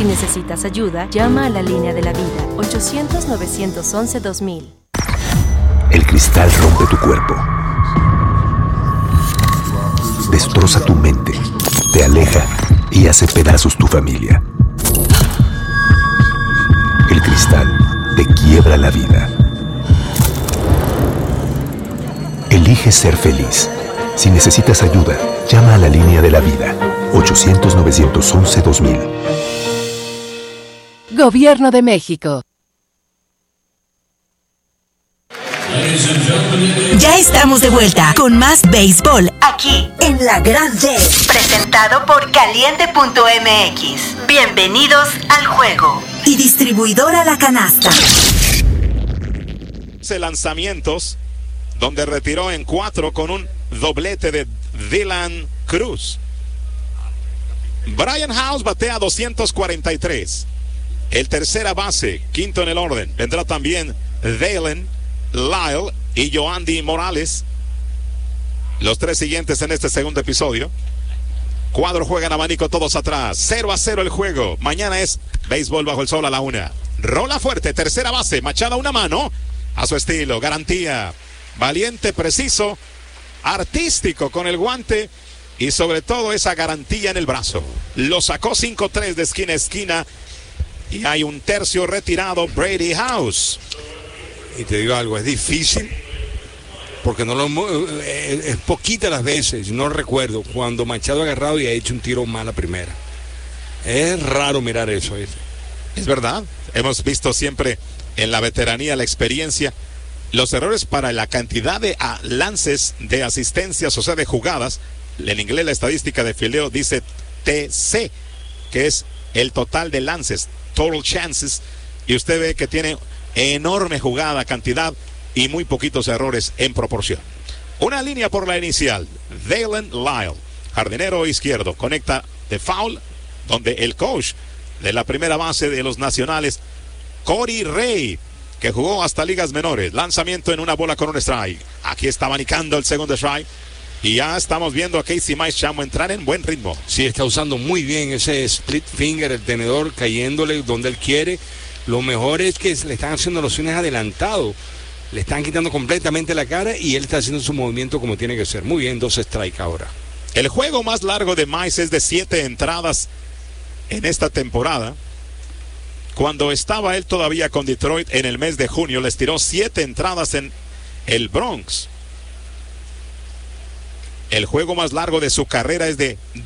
Si necesitas ayuda, llama a la línea de la vida, 800-911-2000. El cristal rompe tu cuerpo, destroza tu mente, te aleja y hace pedazos tu familia. El cristal te quiebra la vida. Elige ser feliz. Si necesitas ayuda, llama a la línea de la vida, 800-911-2000. Gobierno de México. Ya estamos de vuelta con más béisbol aquí en La Gran D, presentado por Caliente.mx. Bienvenidos al juego. Y distribuidora La Canasta. Lanzamientos donde retiró en 4 con un doblete de Dylan Cruz. Brian House batea 243. El tercera base, quinto en el orden, vendrá también Dalen, Lyle y Yoandy Morales. Los tres siguientes en este segundo episodio. Cuadro juega en abanico, todos atrás. 0-0 el juego. Mañana es béisbol bajo el sol a la 1. Rola fuerte, tercera base, Machado a una mano. A su estilo, garantía. Valiente, preciso, artístico con el guante y sobre todo esa garantía en el brazo. Lo sacó 5-3 de esquina a esquina y hay un tercio retirado, Brady House. Y te digo algo, es difícil porque no es poquitas las veces, no recuerdo, cuando Machado ha agarrado y ha hecho un tiro mal a primera. Es raro mirar eso. Es verdad, hemos visto siempre en la veteranía, la experiencia, los errores para la cantidad de lances, de asistencias, o sea, de jugadas. En inglés la estadística de fileo dice TC, que es el total de lances, total chances, y usted ve que tiene enorme jugada, cantidad y muy poquitos errores en proporción. Una línea por la inicial, Dalen Lyle, jardinero izquierdo, conecta de foul, donde el coach de la primera base de los Nacionales, Corey Ray, que jugó hasta ligas menores, lanzamiento en una bola con un strike. Aquí está abanicando el segundo strike y ya estamos viendo a Casey Chamo entrar en buen ritmo. Sí, está usando muy bien ese split finger, el tenedor cayéndole donde él quiere. Lo mejor es que le están haciendo los swings adelantados, le están quitando completamente la cara y él está haciendo su movimiento como tiene que ser. Muy bien, 2 strikes ahora. El juego más largo de Mize es de 7 entradas en esta temporada. Cuando estaba él todavía con Detroit en el mes de junio, les tiró 7 entradas en el Bronx. El juego más largo de su carrera es de